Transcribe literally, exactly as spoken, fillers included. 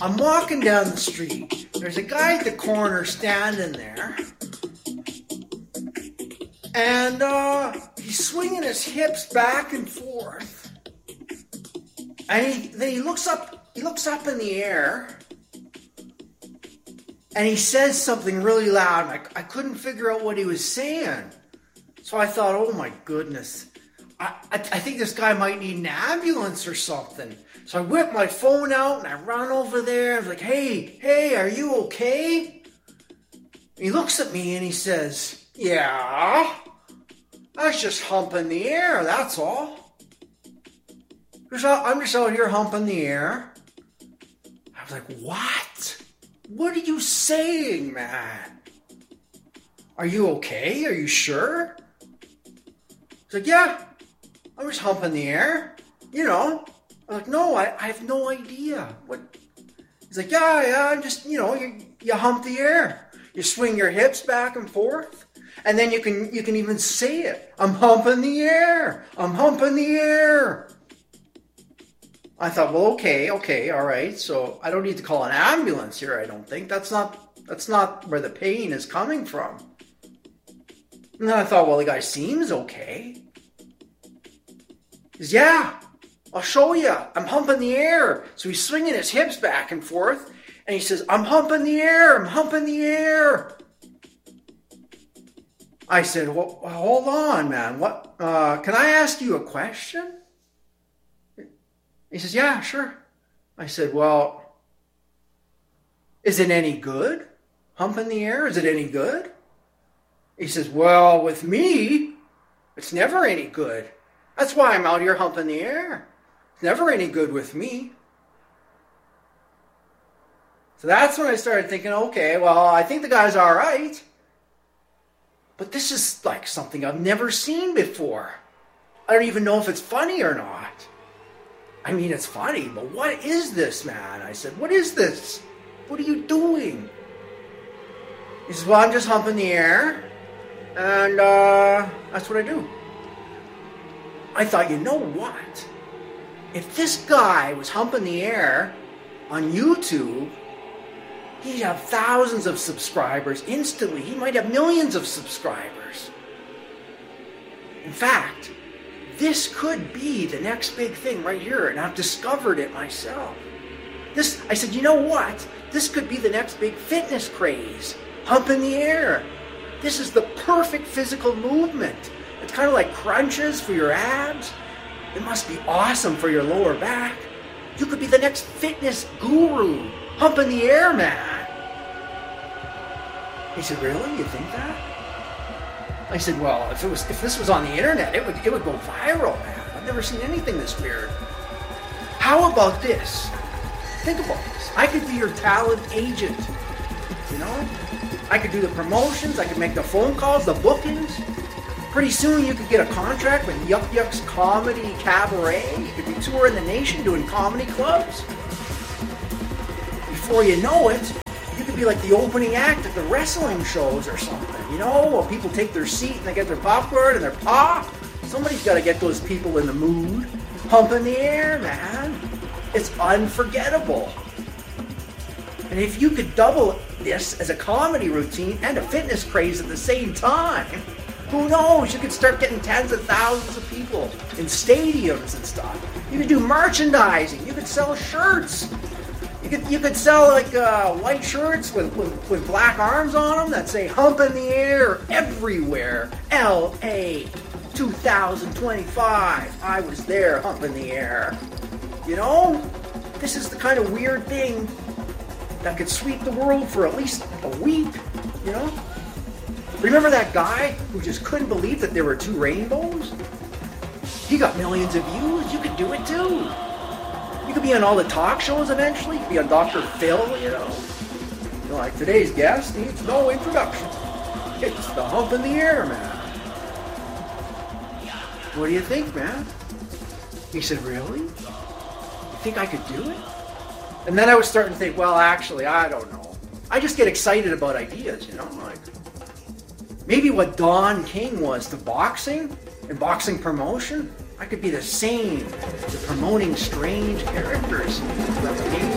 I'm walking down the street. There's a guy at the corner standing there. And uh, he's swinging his hips back and forth. And he, then he looks up, he looks up in the air. And he says something really loud. I, I couldn't figure out what he was saying. So I thought, oh my goodness. I, I, I think this guy might need an ambulance or something. So I whip my phone out and I run over there. I'm like, hey, hey, are you okay? He looks at me and he says, yeah, I was just humping the air, that's all. I'm just out here humping the air. I was like, what? What are you saying, man? Are you okay? Are you sure? He's like, yeah, I'm just humping the air, you know. I'm like, no, I, I have no idea. What? He's like, yeah, yeah, I'm just, you know, you, you hump the air. You swing your hips back and forth. And then you can you can even say it. I'm humping the air. I'm humping the air. I thought, well, okay, okay, all right. So I don't need to call an ambulance here, I don't think. That's not that's not where the pain is coming from. And then I thought, well, the guy seems okay. He says, yeah, I'll show you. I'm humping the air. So he's swinging his hips back and forth. And he says, I'm humping the air. I'm humping the air. I said, well, hold on, man. What? Uh, can I ask you a question? He says, yeah, sure. I said, well, is it any good? Humping the air? Is it any good? He says, well, with me, it's never any good. That's why I'm out here humping the air. It's never any good with me. So that's when I started thinking, okay, well, I think the guy's all right. But this is like something I've never seen before. I don't even know if it's funny or not. I mean, it's funny, but what is this, man? I said, what is this? What are you doing? He says, well, I'm just humping the air. And uh, that's what I do. I thought, you know what? If this guy was humping the air on YouTube, he'd have thousands of subscribers instantly. He might have millions of subscribers. In fact, this could be the next big thing right here, and I've discovered it myself. This, I said, you know what? This could be the next big fitness craze. Hump in the air. This is the perfect physical movement. It's kind of like crunches for your abs. It must be awesome for your lower back. You could be the next fitness guru. Hump in the air, man. He said, really? You think that? I said, well, if it was, if this was on the internet, it would, it would go viral, man. I've never seen anything this weird. How about this? Think about this. I could be your talent agent. You know? I could do the promotions. I could make the phone calls, the bookings. Pretty soon you could get a contract with Yuck Yuck's Comedy Cabaret. You could be touring the nation doing comedy clubs. Before you know it, you could be like the opening act at the wrestling shows or something. You know, while people take their seat and they get their popcorn and their pop. Somebody's got to get those people in the mood. Hump in the air, man. It's unforgettable. And if you could double this as a comedy routine and a fitness craze at the same time, who knows? You could start getting tens of thousands of people in stadiums and stuff. You could do merchandising. You could sell shirts. You could you could sell like uh, white shirts with, with, with black arms on them that say "Hump in the Air" everywhere. L A two thousand twenty-five. I was there, hump in the air. You know, this is the kind of weird thing that could sweep the world for at least a week. You know. Remember that guy who just couldn't believe that there were two rainbows? He got millions of views. You could do it too. You could be on all the talk shows eventually. You could be on Doctor Phil, you know. You're like, today's guest needs no introduction. It's the hump in the air, man. What do you think, man? He said, really? You think I could do it? And then I was starting to think, well, actually, I don't know. I just get excited about ideas, you know, like maybe what Don King was to boxing and boxing promotion, I could be the same, to promoting strange characters.